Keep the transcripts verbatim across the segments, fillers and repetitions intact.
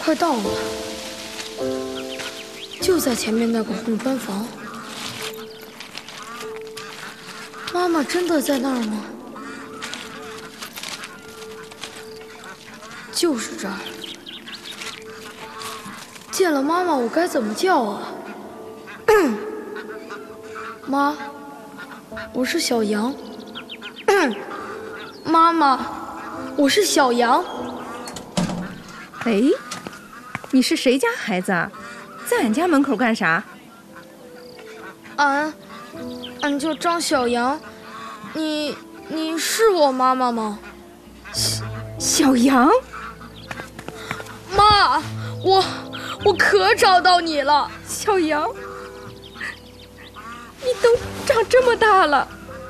快到了，就在前面那个红砖房。妈妈真的在那儿吗？就是这儿。见了妈妈，我该怎么叫啊？妈，我是小羊。妈妈，我是小羊。 哎，你是谁家孩子啊？在俺家门口干啥？ 俺，俺叫张小羊。你，你是我妈妈吗？ 小小羊。 妈，我我可找到你了， 小羊。你都长这么大了，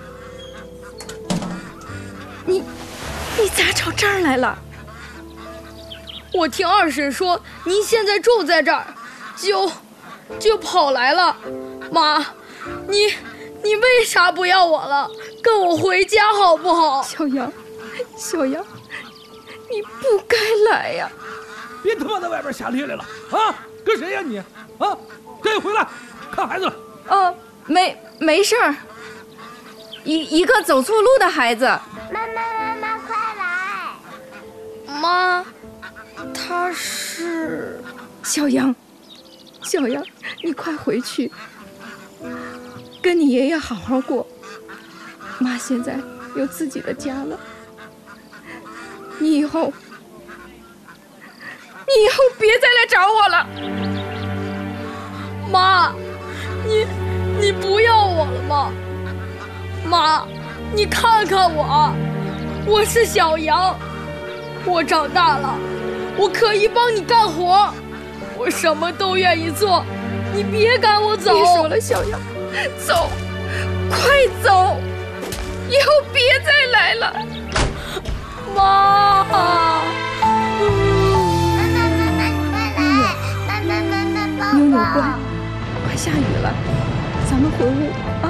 你你咋找这儿来了？ 我听二婶说您现在住在这儿，就就跑来了。妈，你你为啥不要我了？跟我回家好不好？ 小羊，小羊，你不该来呀！ 别他妈在外边瞎咧咧了啊！跟谁呀你？啊，赶紧回来看孩子了。 哦，没没事儿，一一个走错路的孩子。 妈妈，妈妈，快来！ 妈，他是小羊，小羊，你快回去，跟你爷爷好好过。妈现在有自己的家了，你以后，你以后别再来找我了。 妈，你你不要我了吗？妈，你看看我，我是小羊，我长大了，我可以帮你干活，我什么都愿意做，你别赶我走。 别说了，小羊，走，快走，以后别再来了。 妈， 妞妞乖，快下雨了，咱们回屋啊。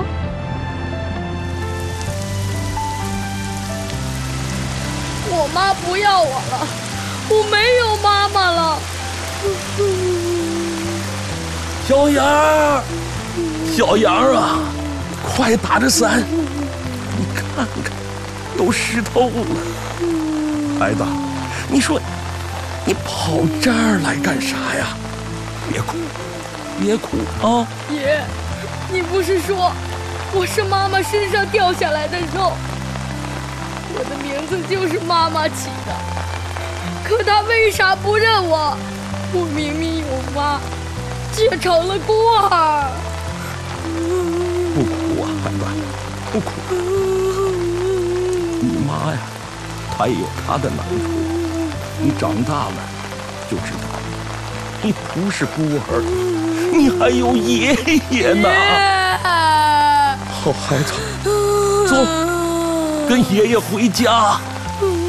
我妈不要我了，我没有妈妈了。 小羊，小羊啊，快打着伞，你看看，都湿透了。孩子，你说你跑这儿来干啥呀？别哭，别哭啊！ 爷，你不是说我是妈妈身上掉下来的肉？我的名字就是妈妈起的，可她为啥不认我？我明明有妈，却成了孤儿。 不哭啊，孩子，不哭。你妈呀，她也有她的难处，你长大了就知道，你不是孤儿，你还有爷爷呢。好孩子，走，跟爷爷回家。